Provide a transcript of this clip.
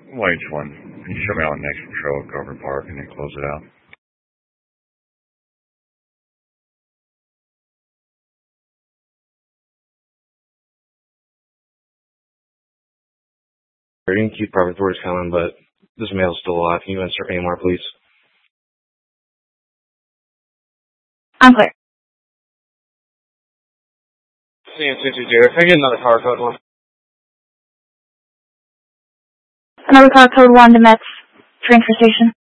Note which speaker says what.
Speaker 1: Which one? Can you show me out next patrol at Grover Park and then close it out?
Speaker 2: You can keep private orders coming, but this mail's still alive. Can you insert any more, please?
Speaker 3: I'm clear.
Speaker 2: CN220. Can I get another car code one?
Speaker 3: Another car code 1 to Metz train station.